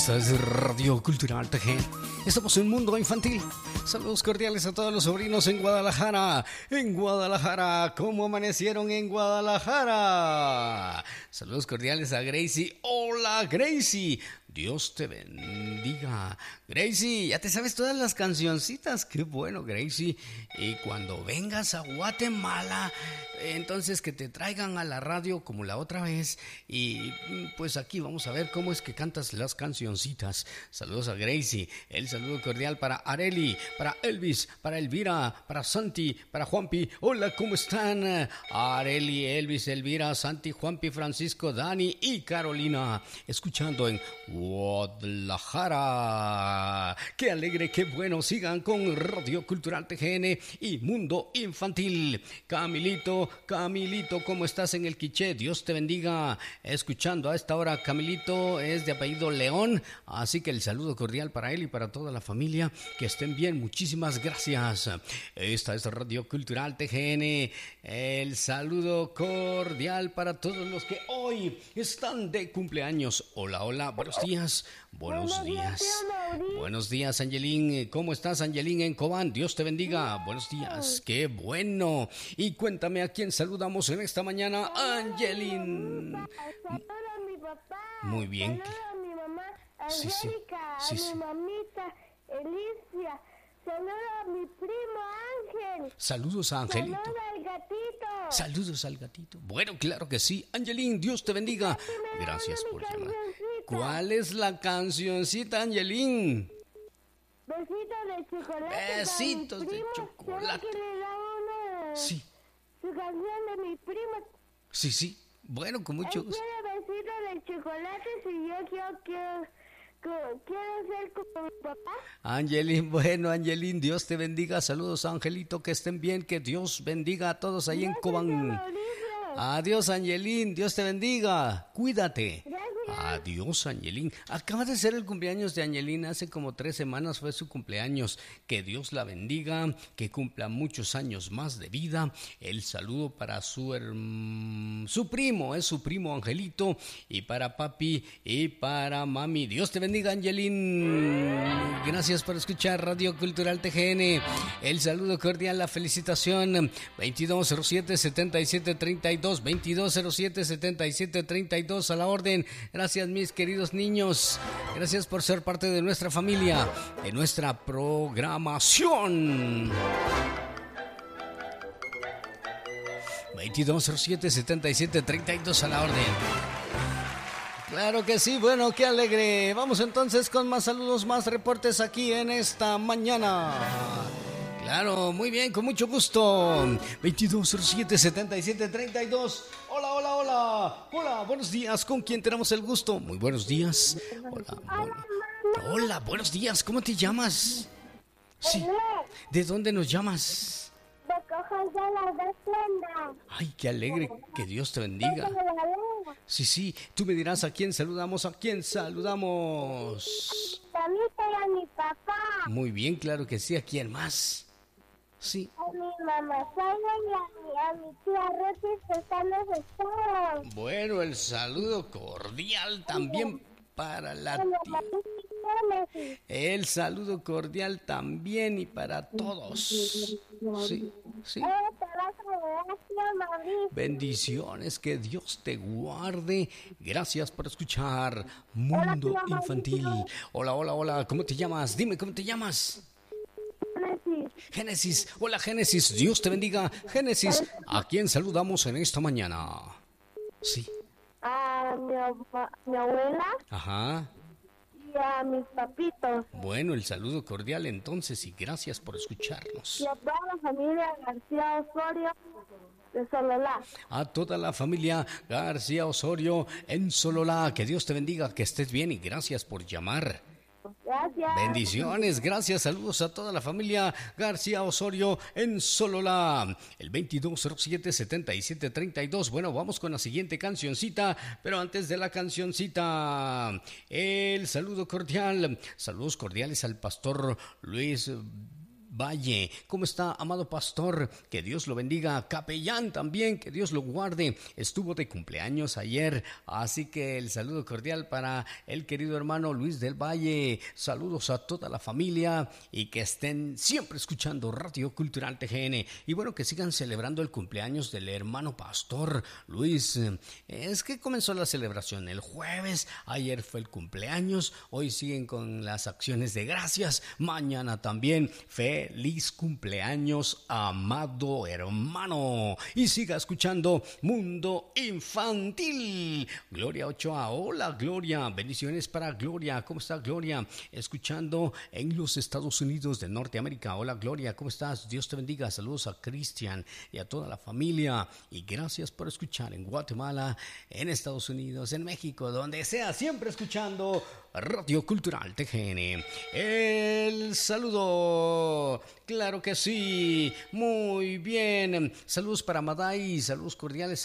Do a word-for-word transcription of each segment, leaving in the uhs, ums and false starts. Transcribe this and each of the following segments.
Esta es Radio Cultural T G. Estamos en Mundo Infantil. Saludos cordiales a todos los sobrinos en Guadalajara. En Guadalajara, ¿cómo amanecieron en Guadalajara? Saludos cordiales a Gracie. Hola, Gracie. Dios te bendiga. Gracie, ya te sabes todas las cancioncitas. Qué bueno, Gracie. Y cuando vengas a Guatemala, entonces que te traigan a la radio como la otra vez. Y pues aquí vamos a ver cómo es que cantas las cancioncitas. Saludos a Gracie. El saludo cordial para Areli, para Elvis, para Elvira, para Santi, para Juanpi. Hola, ¿cómo están? Areli, Elvis, Elvira, Santi, Juanpi, Francisco, Dani y Carolina. Escuchando en Guadalajara. Qué alegre, qué bueno. Sigan con Radio Cultural T G N y Mundo Infantil. Camilito, Camilito, ¿cómo estás en el Quiché? Dios te bendiga. Escuchando a esta hora, Camilito es de apellido León, así que el saludo cordial para él y para toda la familia. Que estén bien, muchísimas gracias. Esta es Radio Cultural T G N. El saludo cordial para todos los que hoy están de cumpleaños. Hola, hola, buenos días. Buenos días. Buenos días, Angelín. ¿Cómo estás, Angelín, en Cobán? Dios te bendiga. Buenos días. Qué bueno. Y cuéntame a quién saludamos en esta mañana, Angelín. Muy bien. A mi mamá, sí, sí. Sí, sí. a mi mamita, Elicia. Saludos a mi primo Ángel. Saludos a Angelito. Saludos al gatito. Saludos al gatito. Bueno, claro que sí. Angelín, Dios te bendiga. Gracias por llamar. ¿Cuál es la cancioncita, Angelín? Besitos de chocolate. Besitos de primo, chocolate. Que le da una, sí. Su canción de mi primo. Sí, sí. Bueno, con mucho Él gusto. quiere besitos de chocolate y yo quiero, quiero, quiero ser como mi papá. Angelín, bueno, Angelín, Dios te bendiga. Saludos, Angelito, que estén bien. Que Dios bendiga a todos ahí en Cobán. Adiós, Angelín, Dios te bendiga. Cuídate. Gracias. Adiós, Angelín. Acaba de ser el cumpleaños de Angelín. Hace como tres semanas fue su cumpleaños. Que Dios la bendiga, que cumpla muchos años más de vida. El saludo para su, herm... su primo, es su primo Angelito. Y para papi y para mami. Dios te bendiga, Angelín. Gracias por escuchar Radio Cultural T G N. El saludo cordial, la felicitación. veintidós cero siete, setenta y siete treinta y dos. veintidós cero siete, setenta y siete treinta y dos a la orden. Gracias, mis queridos niños. Gracias por ser parte de nuestra familia, de nuestra programación. veintidós cero siete, setenta y siete treinta y dos a la orden. Claro que sí, bueno, qué alegre. Vamos entonces con más saludos, más reportes aquí en esta mañana. Claro, muy bien, con mucho gusto. veintidós cero siete, setenta y siete treinta y dos. Hola, hola, hola. Hola, buenos días. ¿Con quién tenemos el gusto? Muy buenos días. Hola, bueno. Hola, buenos días. ¿Cómo te llamas? Sí. ¿De dónde nos llamas? De Cojas de las dos tiendas. Ay, qué alegre. Que Dios te bendiga. Sí, sí. Tú me dirás a quién saludamos, a quién saludamos. A mí y a mi papá. Muy bien, claro que sí. ¿A quién más? Sí. A mi mamá Sonia y a mi, a mi tía Rosy que están en los estados. Bueno, el saludo cordial también para la tía. El saludo cordial también y para todos. Sí, sí. Bendiciones, que Dios te guarde. Gracias por escuchar Mundo Infantil. Hola, hola, hola. ¿Cómo te llamas? Dime, ¿cómo te llamas? Génesis, hola Génesis, Dios te bendiga. Génesis, ¿a quién saludamos en esta mañana? Sí. A mi, mi abuela. Ajá. Y a mis papitos. Bueno, el saludo cordial entonces y gracias por escucharnos. Y a toda la familia García Osorio de Sololá. A toda la familia García Osorio en Sololá, que Dios te bendiga, que estés bien y gracias por llamar. Gracias. Bendiciones, gracias, saludos a toda la familia García Osorio en Sololá. El veintidós cero siete, setenta y siete treinta y dos. Bueno, vamos con la siguiente cancioncita, pero antes de la cancioncita, el saludo cordial, saludos cordiales al pastor Luis Valle. ¿Cómo está, amado pastor? Que Dios lo bendiga. Capellán también, que Dios lo guarde. Estuvo de cumpleaños ayer, así que el saludo cordial para el querido hermano Luis del Valle. Saludos a toda la familia y que estén siempre escuchando Radio Cultural T G N. Y bueno, que sigan celebrando el cumpleaños del hermano pastor Luis. Es que comenzó la celebración el jueves, ayer fue el cumpleaños, hoy siguen con las acciones de gracias, mañana también. Feliz cumpleaños, amado hermano. Y siga escuchando Mundo Infantil. Gloria Ochoa, hola Gloria, bendiciones para Gloria. ¿Cómo está Gloria? Escuchando en los Estados Unidos de Norteamérica. Hola Gloria, ¿cómo estás? Dios te bendiga. Saludos a Cristian y a toda la familia. Y gracias por escuchar en Guatemala, en Estados Unidos, en México, donde sea, siempre escuchando Radio Cultural T G N. El saludo, claro que sí, muy bien. Saludos para Madai, saludos cordiales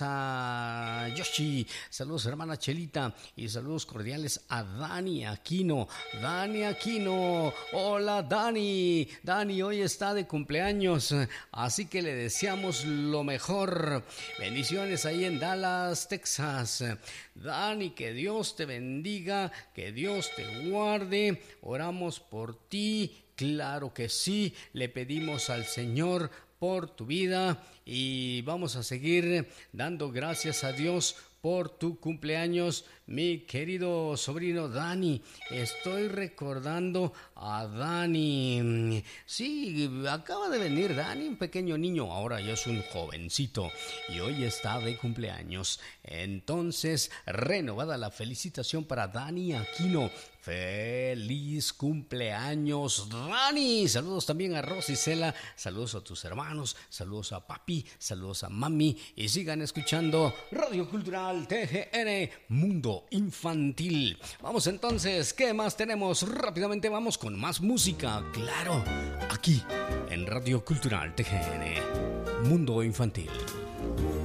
a Yoshi, saludos hermana Chelita y saludos cordiales a Dani Aquino. Dani Aquino, hola Dani. Dani hoy está de cumpleaños, así que le deseamos lo mejor. Bendiciones ahí en Dallas, Texas. Dani, que Dios te bendiga, que Dios te guarde. Oramos por ti, claro que sí. Le pedimos al Señor por tu vida y vamos a seguir dando gracias a Dios por tu cumpleaños, mi querido sobrino Dani. Estoy recordando a Dani. Sí, acaba de venir Dani, un pequeño niño, ahora ya es un jovencito y hoy está de cumpleaños. Entonces, renovada la felicitación para Dani Aquino. ¡Feliz cumpleaños, Dani! Saludos también a Rosy Cela, saludos a tus hermanos, saludos a papi, saludos a mami y sigan escuchando Radio Cultural T G N, Mundo Infantil. Vamos entonces, ¿qué más tenemos? Rápidamente vamos con más música, claro, aquí en Radio Cultural T G N, Mundo Infantil.